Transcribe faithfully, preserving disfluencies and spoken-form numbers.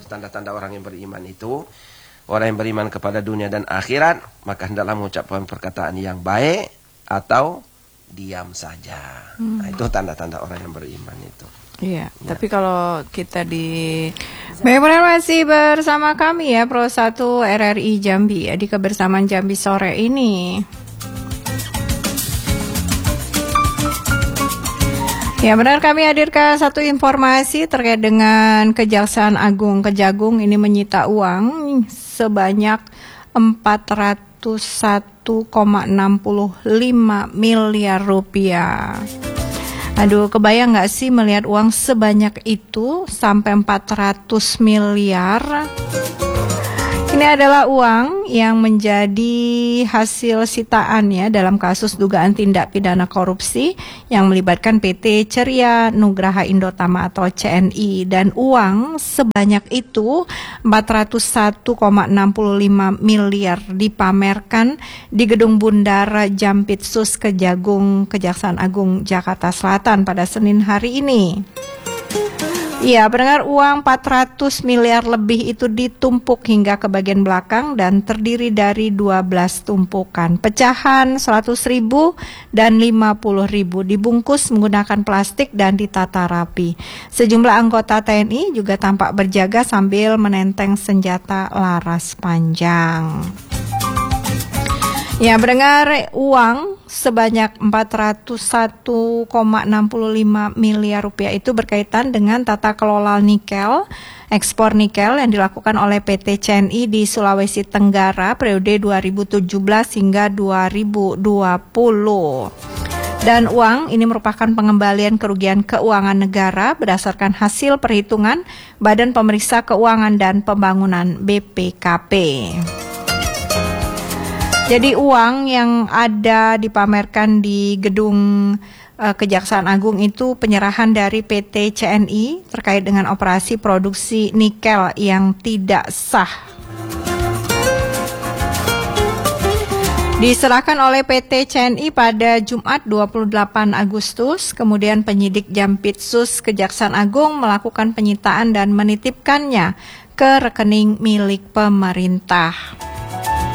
tanda-tanda orang yang beriman itu. Orang yang beriman kepada dunia dan akhirat, maka hendaklah mengucapkan perkataan yang baik atau diam saja. Hmm. Nah, itu tanda-tanda orang yang beriman itu. Iya, ya. Tapi kalau kita di Baik, masih bersama kami ya Pro satu R R I Jambi ya, di kebersamaan Jambi sore ini. Ya benar, kami hadirkan satu informasi terkait dengan Kejaksaan Agung Kejagung ini menyita uang sebanyak empat ratus satu koma enam lima miliar rupiah. Aduh, kebayang nggak sih melihat uang sebanyak itu sampai empat ratus miliar? Ini adalah uang yang menjadi hasil sitaan ya dalam kasus dugaan tindak pidana korupsi yang melibatkan P T Ceria Nugraha Indotama atau C N I, dan uang sebanyak itu empat ratus satu koma enam lima miliar dipamerkan di Gedung Bundar Jampitsus Kejagung Kejaksaan Agung Jakarta Selatan pada Senin hari ini. Iya, pendengar, uang empat ratus miliar lebih itu ditumpuk hingga ke bagian belakang dan terdiri dari dua belas tumpukan. Pecahan seratus ribu dan lima puluh ribu dibungkus menggunakan plastik dan ditata rapi. Sejumlah anggota T N I juga tampak berjaga sambil menenteng senjata laras panjang. Ya, pendengar, uang sebanyak empat ratus satu koma enam lima miliar rupiah itu berkaitan dengan tata kelola nikel, ekspor nikel yang dilakukan oleh P T C N I di Sulawesi Tenggara periode dua ribu tujuh belas hingga dua ribu dua puluh. Dan uang ini merupakan pengembalian kerugian keuangan negara berdasarkan hasil perhitungan Badan Pemeriksa Keuangan dan Pembangunan B P K P. Jadi uang yang ada dipamerkan di gedung uh, Kejaksaan Agung itu penyerahan dari P T C N I terkait dengan operasi produksi nikel yang tidak sah. Diserahkan oleh P T C N I pada Jumat dua puluh delapan Agustus, kemudian penyidik Jampitsus Kejaksaan Agung melakukan penyitaan dan menitipkannya ke rekening milik pemerintah.